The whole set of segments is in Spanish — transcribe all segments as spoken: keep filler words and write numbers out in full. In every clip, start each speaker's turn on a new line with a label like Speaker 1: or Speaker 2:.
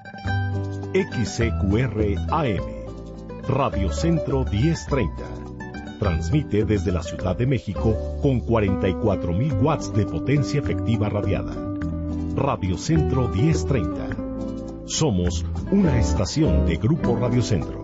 Speaker 1: X C Q R A M, Radio Centro diez treinta. Transmite desde la Ciudad de México con cuarenta y cuatro mil watts de potencia efectiva radiada. Radio Centro diez treinta. Somos una estación de Grupo Radio Centro.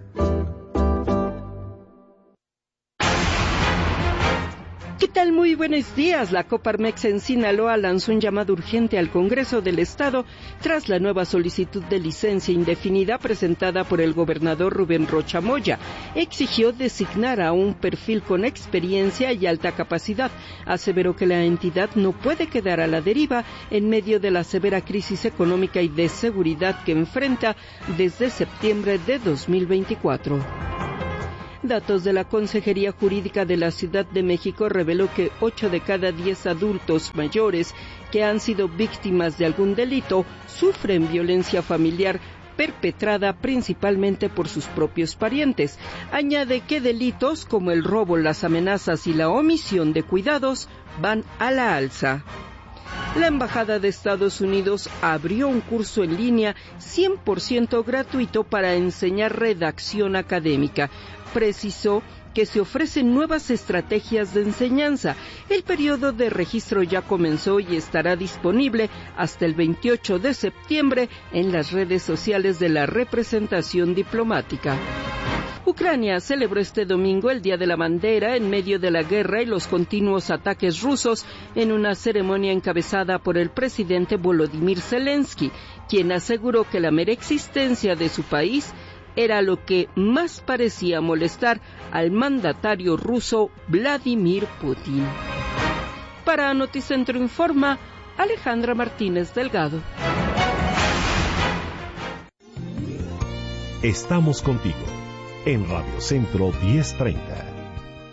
Speaker 2: ¿Qué tal? Muy buenos días. La Coparmex en Sinaloa lanzó un llamado urgente al Congreso del Estado tras la nueva solicitud de licencia indefinida presentada por el gobernador Rubén Rocha Moya. Exigió designar a un perfil con experiencia y alta capacidad. Aseveró que la entidad no puede quedar a la deriva en medio de la severa crisis económica y de seguridad que enfrenta desde septiembre de dos mil veinticuatro. Datos de la Consejería Jurídica de la Ciudad de México reveló que ocho de cada diez adultos mayores que han sido víctimas de algún delito sufren violencia familiar perpetrada principalmente por sus propios parientes. Añade que delitos como el robo, las amenazas y la omisión de cuidados van a la alza. La Embajada de Estados Unidos abrió un curso en línea cien por ciento gratuito para enseñar redacción académica. Precisó que se ofrecen nuevas estrategias de enseñanza. El periodo de registro ya comenzó y estará disponible hasta el veintiocho de septiembre en las redes sociales de la representación diplomática. Ucrania celebró este domingo el Día de la Bandera en medio de la guerra y los continuos ataques rusos en una ceremonia encabezada por el presidente Volodymyr Zelensky, quien aseguró que la mera existencia de su país era lo que más parecía molestar al mandatario ruso Vladimir Putin. Para Noticentro Informa, Alejandra Martínez Delgado.
Speaker 1: Estamos contigo en Radio Centro diez treinta.